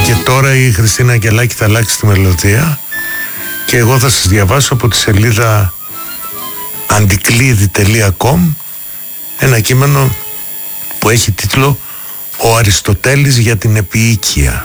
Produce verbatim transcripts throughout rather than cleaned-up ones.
Και τώρα η Χριστίνα Αγγελάκη θα αλλάξει τη μελωδία και εγώ θα σας διαβάσω από τη σελίδα αντικλείδη τελεία κομ ένα κείμενο που έχει τίτλο «Ο Αριστοτέλης για την επίοικια».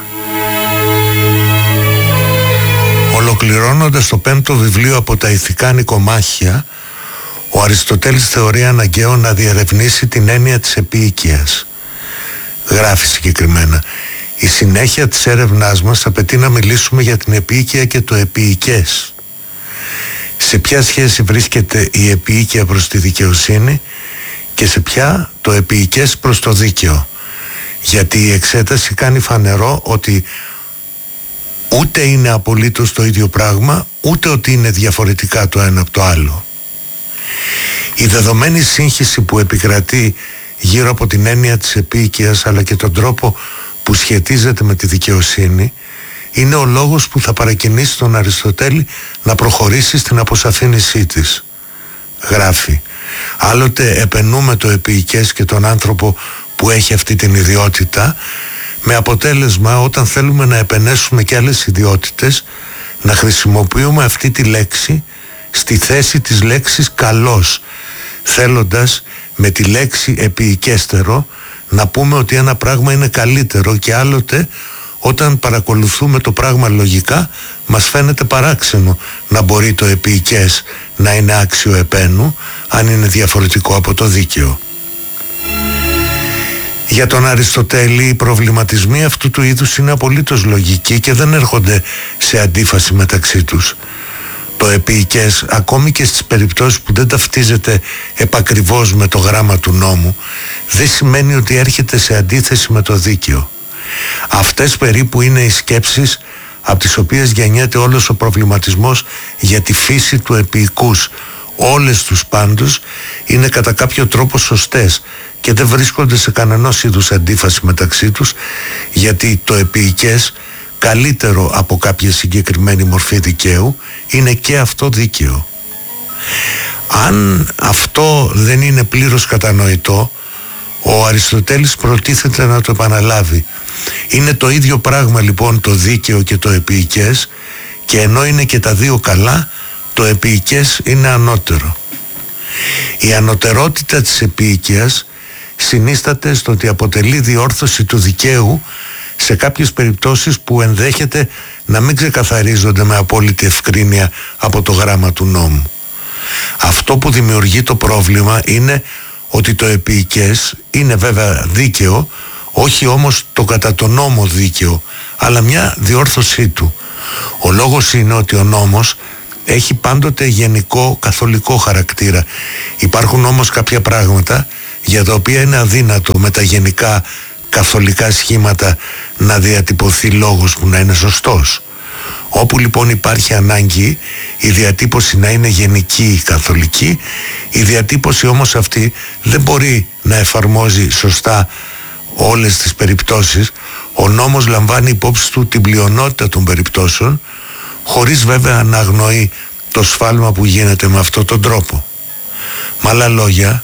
Ολοκληρώνοντας το πέμπτο βιβλίο από τα ηθικά νοικομάχια, ο Αριστοτέλης θεωρεί αναγκαίο να διερευνήσει την έννοια της επίοικιας. Γράφει συγκεκριμένα: η συνέχεια της έρευνάς μας απαιτεί να μιλήσουμε για την επίοικια και το επίοικες. Σε ποια σχέση βρίσκεται η επίοικια προς τη δικαιοσύνη και σε ποια το επίοικες προς το δίκαιο. Γιατί η εξέταση κάνει φανερό ότι ούτε είναι απολύτως το ίδιο πράγμα, ούτε ότι είναι διαφορετικά το ένα από το άλλο. Η δεδομένη σύγχυση που επικρατεί γύρω από την έννοια της επίοικιας αλλά και τον τρόπο που σχετίζεται με τη δικαιοσύνη είναι ο λόγος που θα παρακινήσει τον Αριστοτέλη να προχωρήσει στην αποσαφήνισή της. Γράφει: άλλοτε επενούμε το επίοικες και τον άνθρωπο που έχει αυτή την ιδιότητα, με αποτέλεσμα όταν θέλουμε να επενέσουμε και άλλες ιδιότητες να χρησιμοποιούμε αυτή τη λέξη στη θέση της λέξης καλός, θέλοντας με τη λέξη επίοικέστερο να πούμε ότι ένα πράγμα είναι καλύτερο, και άλλοτε όταν παρακολουθούμε το πράγμα λογικά μας φαίνεται παράξενο να μπορεί το επίοικες να είναι άξιο επένου αν είναι διαφορετικό από το δίκαιο. Για τον Αριστοτέλη οι προβληματισμοί αυτού του είδους είναι απολύτως λογικοί και δεν έρχονται σε αντίφαση μεταξύ τους. Το επίοικες, ακόμη και στις περιπτώσεις που δεν ταυτίζεται επακριβώς με το γράμμα του νόμου, δεν σημαίνει ότι έρχεται σε αντίθεση με το δίκαιο. Αυτές περίπου είναι οι σκέψεις από τις οποίες γεννιέται όλος ο προβληματισμός για τη φύση του επίοικους. Όλες τους πάντως είναι κατά κάποιο τρόπο σωστές και δεν βρίσκονται σε κανενός είδους αντίφαση μεταξύ τους, γιατί το επίοικες, καλύτερο από κάποια συγκεκριμένη μορφή δικαίου, είναι και αυτό δίκαιο. Αν αυτό δεν είναι πλήρως κατανοητό, ο Αριστοτέλης προτίθεται να το επαναλάβει. Είναι το ίδιο πράγμα λοιπόν το δίκαιο και το επίοικες, και ενώ είναι και τα δύο καλά, το επίοικες είναι ανώτερο. Η ανωτερότητα της επίοικιας συνίσταται στο ότι αποτελεί διόρθωση του δικαίου σε κάποιες περιπτώσεις που ενδέχεται να μην ξεκαθαρίζονται με απόλυτη ευκρίνεια από το γράμμα του νόμου. Αυτό που δημιουργεί το πρόβλημα είναι ότι το επίοικες είναι βέβαια δίκαιο, όχι όμως το κατά το νόμο δίκαιο, αλλά μια διόρθωσή του. Ο λόγος είναι ότι ο νόμος έχει πάντοτε γενικό καθολικό χαρακτήρα. Υπάρχουν όμως κάποια πράγματα για τα οποία είναι αδύνατο με τα γενικά καθολικά σχήματα να διατυπωθεί λόγος που να είναι σωστός. Όπου λοιπόν υπάρχει ανάγκη η διατύπωση να είναι γενική καθολική, η διατύπωση όμως αυτή δεν μπορεί να εφαρμόζει σωστά όλες τις περιπτώσεις. Ο νόμος λαμβάνει υπόψη του την πλειονότητα των περιπτώσεων, χωρίς βέβαια να αγνοεί το σφάλμα που γίνεται με αυτόν τον τρόπο. Με άλλα λόγια,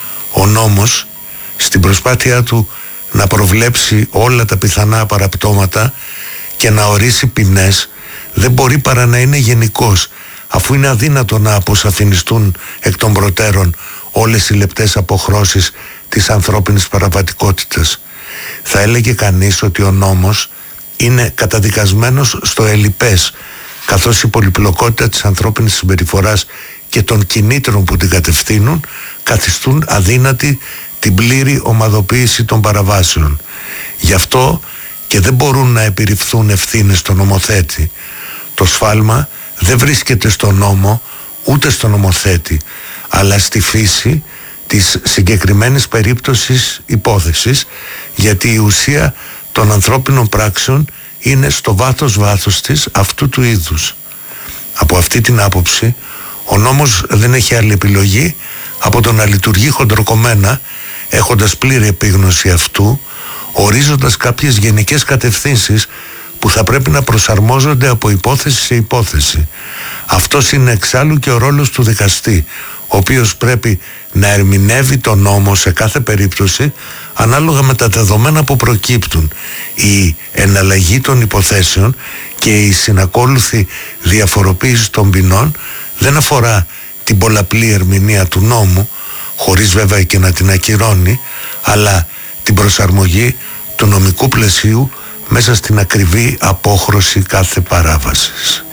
ο νόμος στην προσπάθειά του να προβλέψει όλα τα πιθανά παραπτώματα και να ορίσει ποινές δεν μπορεί παρά να είναι γενικός, αφού είναι αδύνατο να αποσαφινιστούν εκ των προτέρων όλες οι λεπτές αποχρώσεις της ανθρώπινης παραβατικότητας. Θα έλεγε κανείς ότι ο νόμος είναι καταδικασμένος στο ελλειπές, καθώς η πολυπλοκότητα της ανθρώπινης συμπεριφοράς και των κινήτρων που την κατευθύνουν καθιστούν αδύνατη την πλήρη ομαδοποίηση των παραβάσεων. Γι' αυτό και δεν μπορούν να επιρριφθούν ευθύνες στον νομοθέτη. Το σφάλμα δεν βρίσκεται στο νόμο ούτε στον νομοθέτη, αλλά στη φύση της συγκεκριμένης περίπτωσης υπόθεσης, γιατί η ουσία των ανθρώπινων πράξεων είναι στο βάθος βάθος της αυτού του είδους. Από αυτή την άποψη ο νόμος δεν έχει άλλη επιλογή από το να λειτουργεί χοντροκομμένα, έχοντας πλήρη επίγνωση αυτού, ορίζοντας κάποιες γενικές κατευθύνσεις που θα πρέπει να προσαρμόζονται από υπόθεση σε υπόθεση. Αυτός είναι εξάλλου και ο ρόλος του δικαστή, ο οποίος πρέπει να ερμηνεύει τον νόμο σε κάθε περίπτωση ανάλογα με τα δεδομένα που προκύπτουν. Η εναλλαγή των υποθέσεων και η συνακόλουθη διαφοροποίηση των ποινών δεν αφορά την πολλαπλή ερμηνεία του νόμου, χωρίς βέβαια και να την ακυρώνει, αλλά την προσαρμογή του νομικού πλαισίου μέσα στην ακριβή απόχρωση κάθε παράβασης.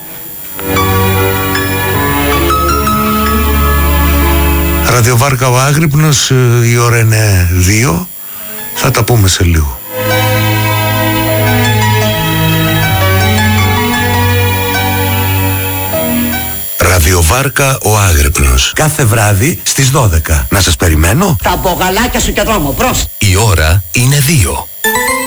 Ραδιοβάρκα ο Άγρυπνος, η ώρα είναι δύο, θα τα πούμε σε λίγο. Ραδιοβάρκα ο Άγρυπνος, κάθε βράδυ στις δώδεκα. Να σας περιμένω. Τα μπογαλάκια σου και δρόμο, προς. Η ώρα είναι δύο.